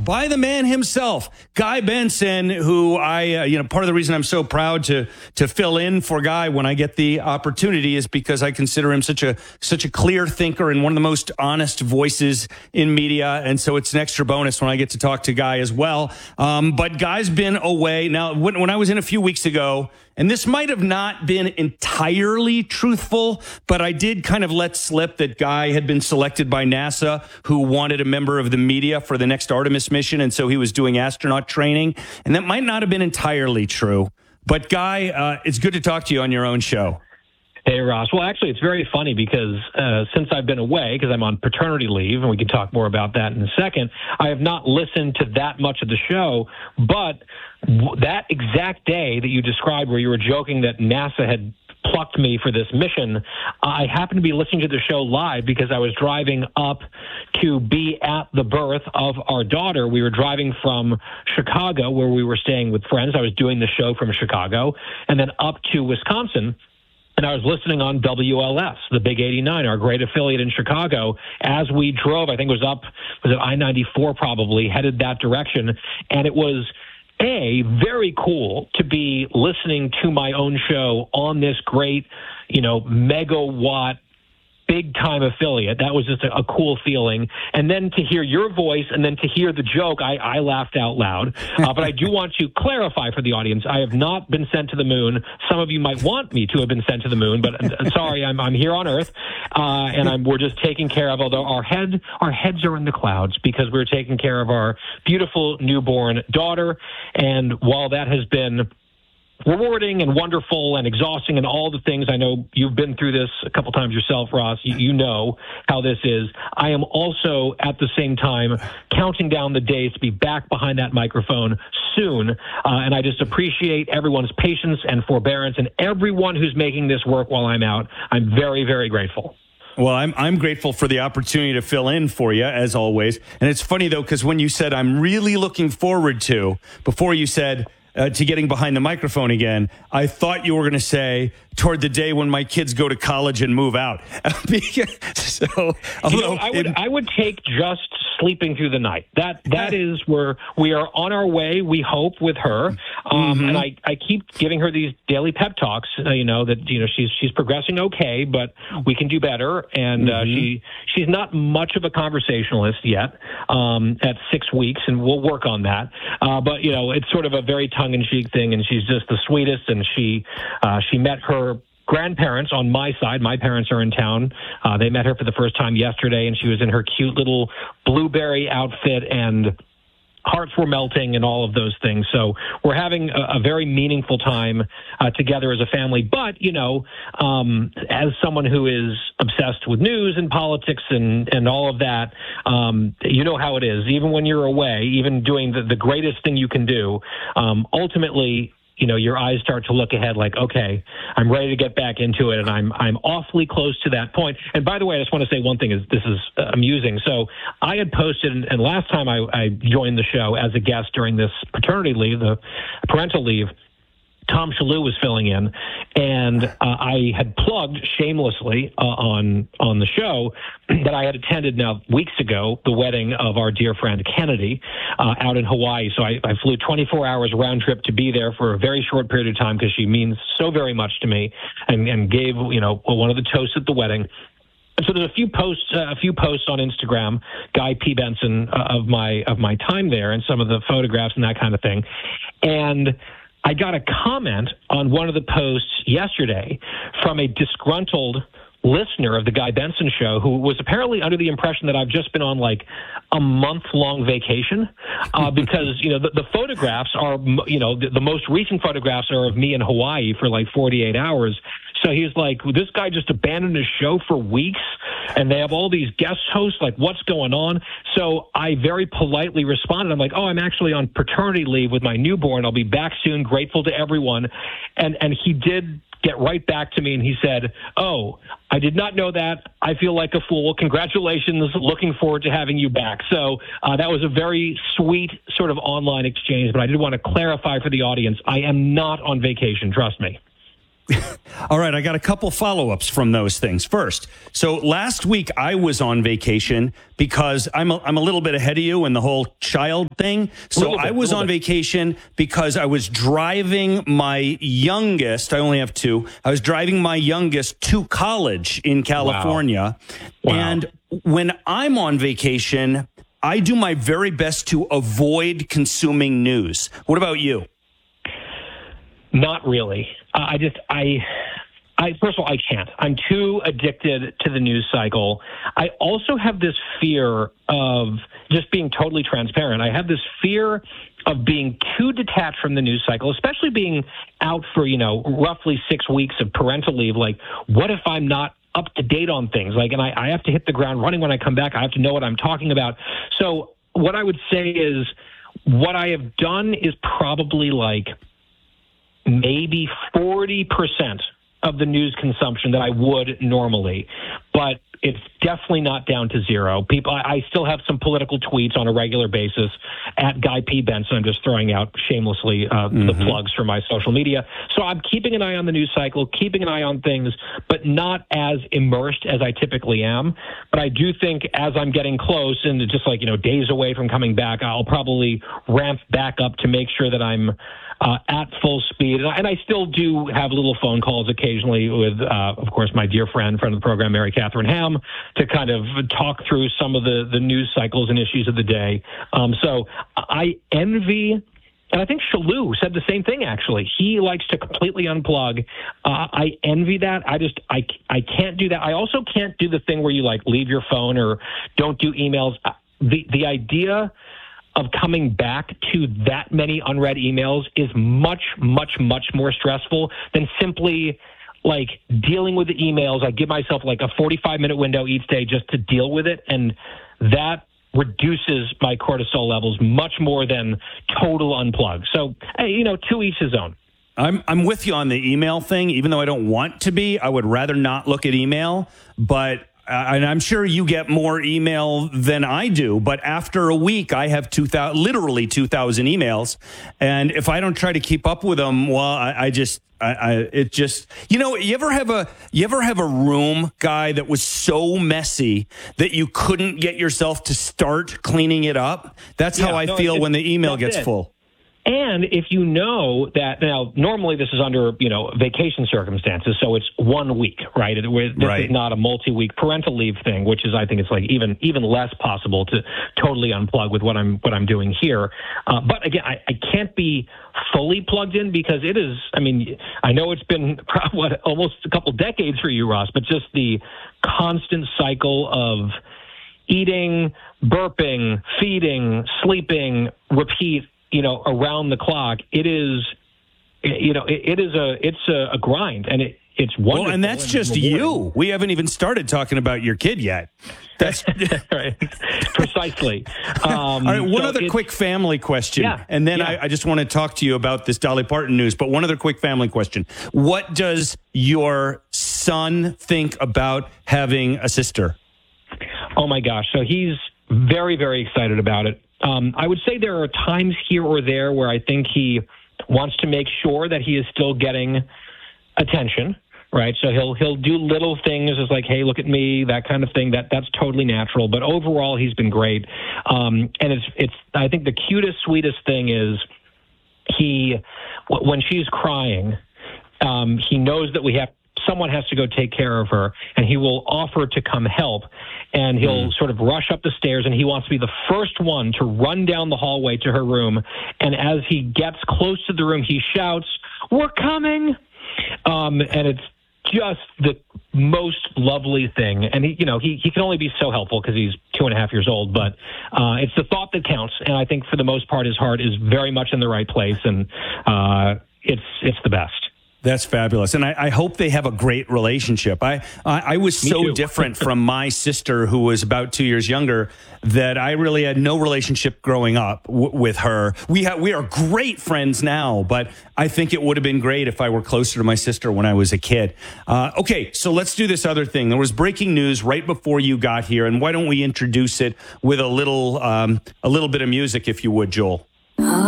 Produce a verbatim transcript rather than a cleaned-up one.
by the man himself, Guy Benson, who I, uh, you know, part of the reason I'm so proud to to fill in for Guy when I get the opportunity is because I consider him such a such a clear thinker and one of the most honest voices in media. And so it's an extra bonus when I get to talk to Guy as well. Um, but Guy's been away. Now, when, when I was in a few weeks ago, and this might have not been entirely truthful, but I did kind of let slip that Guy had been selected by NASA, who wanted a member of the media for the next Artemis mission. And so he was doing astronaut training. And that might not have been entirely true. But Guy, uh, it's good to talk to you on your own show. Hey, Ross. Well, actually, it's very funny because uh, since I've been away, because I'm on paternity leave, and we can talk more about that in a second, I have not listened to that much of the show. But w- that exact day that you described where you were joking that NASA had plucked me for this mission, I happened to be listening to the show live because I was driving up to be at the birth of our daughter. We were driving from Chicago, where we were staying with friends. I was doing the show from Chicago, and then up to Wisconsin. And I was listening on W L S, the Big eighty-nine, our great affiliate in Chicago, as we drove. I think it was up, was it I ninety-four probably, headed that direction. And it was, A, very cool to be listening to my own show on this great, you know, megawatt, big-time affiliate. That was just a, a cool feeling. And then to hear your voice and then to hear the joke, I, I laughed out loud. Uh, but I do want to clarify for the audience, I have not been sent to the moon. Some of you might want me to have been sent to the moon, but uh, sorry, I'm, I'm here on Earth, uh, and I'm, we're just taking care of, although our, head, our heads are in the clouds because we're taking care of our beautiful newborn daughter. And while that has been rewarding and wonderful and exhausting and all the things, I know you've been through this a couple times yourself, Ross. You, you know how this is. I am also at the same time counting down the days to be back behind that microphone soon. Uh, and I just appreciate everyone's patience and forbearance and everyone who's making this work while I'm out. I'm very, very grateful. Well, I'm I'm grateful for the opportunity to fill in for you, as always. And it's funny, though, because when you said I'm really looking forward to, before you said, Uh, to getting behind the microphone again, I thought you were going to say toward the day when my kids go to college and move out. so, you know, I would it, I would take just sleeping through the night. That that yeah. is where we are on our way. We hope with her, um, mm-hmm. and I, I keep giving her these daily pep talks. Uh, you know that you know she's she's progressing okay, but we can do better. And mm-hmm. uh, she she's not much of a conversationalist yet um, at six weeks, and we'll work on that. Uh, but you know, it's sort of a very tongue-in-cheek thing, and she's just the sweetest. And she uh, she met her grandparents on my side. My parents are in town. Uh, they met her for the first time yesterday, and she was in her cute little blueberry outfit, and hearts were melting and all of those things. So we're having a, a very meaningful time uh, together as a family. But, you know, um, as someone who is obsessed with news and politics and, and all of that, um, you know how it is. Even when you're away, even doing the, the greatest thing you can do, um, ultimately, you know, your eyes start to look ahead like, okay, I'm ready to get back into it, and I'm I'm awfully close to that point. And by the way, I just want to say one thing is this is uh, amusing. So I had posted, and, and last time I, I joined the show as a guest during this paternity leave, the parental leave, Tom Shalhoub was filling in, and uh, I had plugged shamelessly uh, on on the show that I had attended now weeks ago the wedding of our dear friend Kennedy uh, out in Hawaii. So I, I flew twenty-four hours round trip to be there for a very short period of time because she means so very much to me, and, and gave you know one of the toasts at the wedding. And so there's a few posts, uh, a few posts on Instagram, Guy P. Benson uh, of my of my time there, and some of the photographs and that kind of thing, and I got a comment on one of the posts yesterday from a disgruntled listener of the Guy Benson show who was apparently under the impression that I've just been on like a month-long vacation uh, because, you know, the, the photographs are, you know, the, the most recent photographs are of me in Hawaii for like forty-eight hours. So he's like, well, this guy just abandoned his show for weeks, and they have all these guest hosts. Like, what's going on? So I very politely responded. I'm like, oh, I'm actually on paternity leave with my newborn. I'll be back soon. Grateful to everyone. And and he did get right back to me, and he said, oh, I did not know that. I feel like a fool. Congratulations. Looking forward to having you back. So uh, that was a very sweet sort of online exchange, but I did want to clarify for the audience, I am not on vacation. Trust me. All right, I got a couple follow-ups from those things. First, so last week I was on vacation because I'm a, I'm a little bit ahead of you in the whole child thing. So bit, I was on bit. vacation because I was driving my youngest, I only have two, I was driving my youngest to college in California. Wow. Wow. And when I'm on vacation, I do my very best to avoid consuming news. What about you? Not really. Uh, I just, I, I, first of all, I can't. I'm too addicted to the news cycle. I also have this fear of just being totally transparent. I have this fear of being too detached from the news cycle, especially being out for, you know, roughly six weeks of parental leave. Like, what if I'm not up to date on things? Like, and I, I have to hit the ground running when I come back. I have to know what I'm talking about. So what I would say is what I have done is probably like maybe forty percent of the news consumption that I would normally, but it's definitely not down to zero. People, I, I still have some political tweets on a regular basis at Guy P. Benson. I'm just throwing out shamelessly uh, mm-hmm. the plugs for my social media. So I'm keeping an eye on the news cycle, keeping an eye on things, but not as immersed as I typically am. But I do think as I'm getting close and just like, you know, days away from coming back, I'll probably ramp back up to make sure that I'm Uh, at full speed. And I, and I still do have little phone calls occasionally with, uh, of course, my dear friend, friend of the program, Mary Catherine Ham, to kind of talk through some of the, the news cycles and issues of the day. Um, so I envy, and I think Shalou said the same thing, actually. He likes to completely unplug. Uh, I envy that. I just, I, I can't do that. I also can't do the thing where you, like, leave your phone or don't do emails. The, the idea of coming back to that many unread emails is much, much, much more stressful than simply like dealing with the emails. I give myself like a forty-five minute window each day just to deal with it. And that reduces my cortisol levels much more than total unplug. So, hey, you know, to each his own. I'm I'm with you on the email thing. Even though I don't want to be, I would rather not look at email, but Uh, and I'm sure you get more email than I do, but after a week, I have two thousand, literally two thousand emails. And if I don't try to keep up with them, well, I, I just, I, I, it just, you know, you ever have a, you ever have a room, Guy, that was so messy that you couldn't get yourself to start cleaning it up? That's yeah, how I no, feel it, when the email gets it. full. And if you know that, now, normally this is under, you know, vacation circumstances, so it's one week, right? It, this right. is not a multi-week parental leave thing, which is, I think it's like even even less possible to totally unplug with what I'm what I'm doing here. Uh, but again, I, I can't be fully plugged in because it is, I mean, I know it's been what, almost a couple decades for you, Ross, but just the constant cycle of eating, burping, feeding, sleeping, repeat, you know, around the clock, it is, you know, it, it is a, it's a, a grind, and it, it's wonderful. Well, and that's and just you. We haven't even started talking about your kid yet. That's right. Precisely. Um, All right. One so other quick family question, yeah, and then yeah. I, I just want to talk to you about this Dolly Parton news. But one other quick family question: what does your son think about having a sister? Oh my gosh! So he's very, very excited about it. Um, I would say there are times here or there where I think he wants to make sure that he is still getting attention, right? So he'll he'll do little things as like, hey, look at me, that kind of thing. That that's totally natural. But overall, he's been great. Um, and it's it's I think the cutest, sweetest thing is he when she's crying, um, he knows that we have. Someone has to go take care of her, and he will offer to come help, and he'll mm. sort of rush up the stairs, and he wants to be the first one to run down the hallway to her room. And as he gets close to the room, he shouts, "We're coming!" Um, and it's just the most lovely thing. And he, you know, he, he can only be so helpful because he's two and a half years old, but uh, it's the thought that counts. And I think for the most part, his heart is very much in the right place, and uh, it's it's the best. That's fabulous. And I, I hope they have a great relationship. I, I, I was Me so too. different from my sister, who was about two years younger, that I really had no relationship growing up w- with her. We ha- we are great friends now, but I think it would have been great if I were closer to my sister when I was a kid. Uh, okay, so let's do this other thing. There was breaking news right before you got here, and why don't we introduce it with a little um, a little bit of music, if you would, Joel?